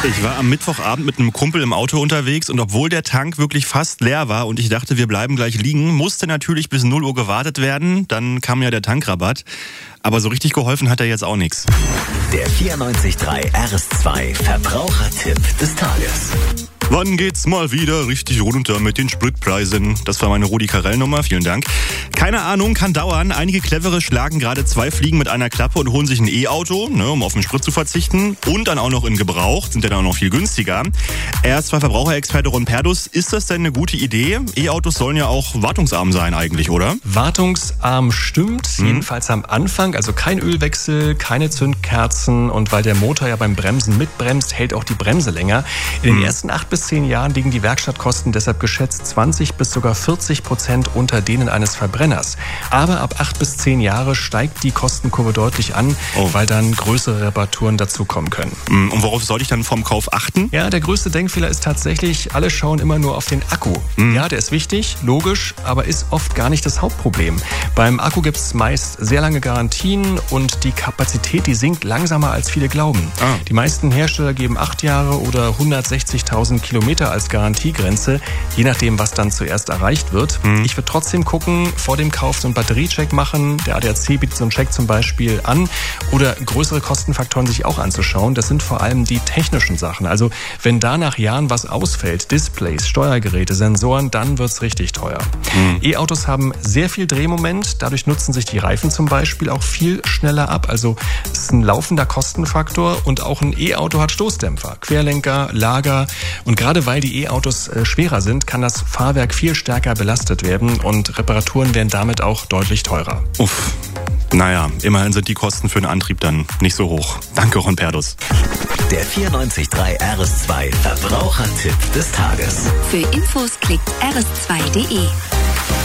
Ich war am Mittwochabend mit einem Kumpel im Auto unterwegs und obwohl der Tank wirklich fast leer war und ich dachte, wir bleiben gleich liegen, musste natürlich bis 0 Uhr gewartet werden. Dann kam ja der Tankrabatt. Aber so richtig geholfen hat er jetzt auch nichts. Der 94.3 RS2 Verbrauchertipp des Tages. Wann geht's mal wieder richtig runter mit den Spritpreisen? Das war meine Rudi Carell-Nummer, vielen Dank. Keine Ahnung, kann dauern. Einige Clevere schlagen gerade 2 Fliegen mit einer Klappe und holen sich ein E-Auto, um auf den Sprit zu verzichten. Und dann auch noch in Gebrauch, sind ja dann auch noch viel günstiger. RS2-Verbraucherexperte Ron Perdus, ist das denn eine gute Idee? E-Autos sollen ja auch wartungsarm sein eigentlich, oder? Wartungsarm stimmt, jedenfalls am Anfang. Also kein Ölwechsel, keine Zündkerzen und weil der Motor ja beim Bremsen mitbremst, hält auch die Bremse länger. In den ersten 8 bis 10 Jahren liegen die Werkstattkosten deshalb geschätzt 20 bis sogar 40% unter denen eines Verbrenners. Aber ab 8 bis 10 Jahre steigt die Kostenkurve deutlich an, weil dann größere Reparaturen dazukommen können. Und worauf sollte ich dann vom Kauf achten? Ja, der größte Denkfehler ist tatsächlich, alle schauen immer nur auf den Akku. Ja, der ist wichtig, logisch, aber ist oft gar nicht das Hauptproblem. Beim Akku gibt es meist sehr lange Garantien und die Kapazität, die sinkt langsamer als viele glauben. Die meisten Hersteller geben 8 Jahre oder 160.000 Kilometer als Garantiegrenze, je nachdem, was dann zuerst erreicht wird. Ich würde trotzdem gucken, vor dem Kauf so einen Batteriecheck machen. Der ADAC bietet so einen Check zum Beispiel an oder größere Kostenfaktoren sich auch anzuschauen. Das sind vor allem die technischen Sachen. Also wenn da nach Jahren was ausfällt, Displays, Steuergeräte, Sensoren, dann wird's richtig teuer. E-Autos haben sehr viel Drehmoment. Dadurch nutzen sich die Reifen zum Beispiel auch viel schneller ab. Also es ist ein laufender Kostenfaktor und auch ein E-Auto hat Stoßdämpfer, Querlenker, Lager. Und gerade weil die E-Autos schwerer sind, kann das Fahrwerk viel stärker belastet werden und Reparaturen werden damit auch deutlich teurer. Uff. Naja, immerhin sind die Kosten für den Antrieb dann nicht so hoch. Danke, Ron Perdus. Der 94.3 RS2 Verbrauchertipp des Tages. Für Infos klickt rs2.de.